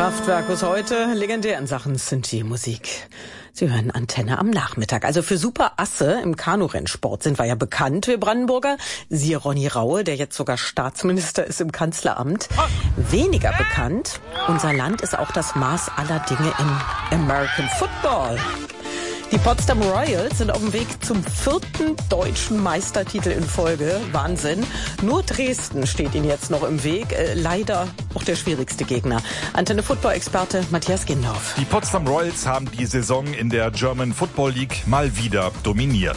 Kraftwerk bis heute legendär in Sachen Synthie-Musik. Sie hören Antenne am Nachmittag. Also für super Asse im Kanurennsport sind wir ja bekannt, wir Brandenburger. Siehe Ronny Raue, der jetzt sogar Staatsminister ist im Kanzleramt. Weniger bekannt, unser Land ist auch das Maß aller Dinge im American Football. Die Potsdam Royals sind auf dem Weg zum 4. deutschen Meistertitel in Folge. Wahnsinn. Nur Dresden steht ihnen jetzt noch im Weg. Leider auch der schwierigste Gegner. Antenne-Football-Experte Matthias Gindorf. Die Potsdam Royals haben die Saison in der German Football League mal wieder dominiert.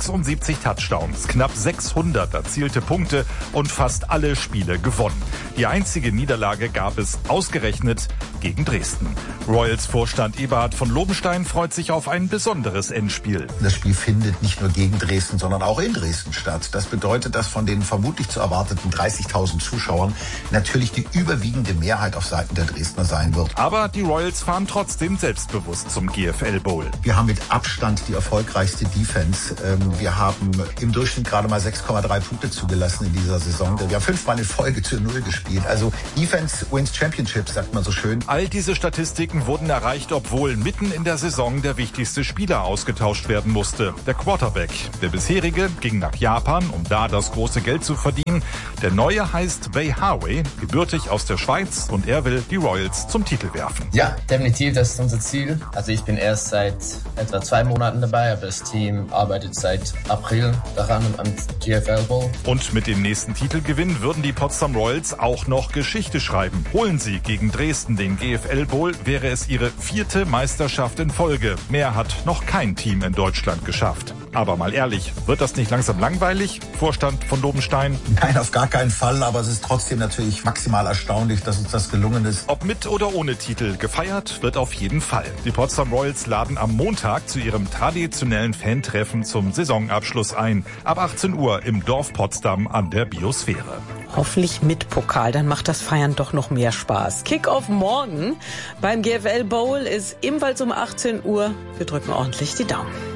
76 Touchdowns, knapp 600 erzielte Punkte und fast alle Spiele gewonnen. Die einzige Niederlage gab es ausgerechnet gegen Dresden. Royals-Vorstand Eberhard von Lobenstein freut sich auf ein besonderes Endspiel. Das Spiel findet nicht nur gegen Dresden, sondern auch in Dresden statt. Das bedeutet, dass von den vermutlich zu erwarteten 30.000 Zuschauern natürlich die überwiegende Mehrheit auf Seiten der Dresdner sein wird. Aber die Royals fahren trotzdem selbstbewusst zum GFL Bowl. Wir haben mit Abstand die erfolgreichste Defense. Wir haben im Durchschnitt gerade mal 6,3 Punkte zugelassen in dieser Saison. Wir haben 5-mal in Folge zu 0 gespielt. Also Defense wins Championships, sagt man so schön. All diese Statistiken wurden erreicht, obwohl mitten in der Saison der wichtigste Spieler ausgetauscht werden musste. Der Quarterback. Der bisherige ging nach Japan, um da das große Geld zu verdienen. Der neue heißt Bay Harvey, gebürtig aus der Schweiz, und er will die Royals zum Titel werfen. Ja, definitiv, das ist unser Ziel. Also ich bin erst seit etwa 2 Monaten dabei, aber das Team arbeitet seit April daran am GFL Bowl. Und mit dem nächsten Titelgewinn würden die Potsdam Royals auch noch Geschichte schreiben. Holen sie gegen Dresden den GFL Bowl, wäre es ihre 4. Meisterschaft in Folge. Mehr hat noch kein Team in Deutschland geschafft. Aber mal ehrlich, wird das nicht langsam langweilig? Vorstand von Lobenstein? Nein, auf gar keinen Fall, aber es ist trotzdem natürlich maximal erstaunlich, dass uns das gelungen ist. Ob mit oder ohne Titel, gefeiert wird auf jeden Fall. Die Potsdam Royals laden am Montag zu ihrem traditionellen Fantreffen zum Saisonabschluss ein. Ab 18 Uhr im Dorf Potsdam an der Biosphäre. Hoffentlich mit Pokal, dann macht das Feiern doch noch mehr Spaß. Kick-off morgen beim GFL Bowl ist ebenfalls um 18 Uhr. Wir drücken ordentlich die Daumen.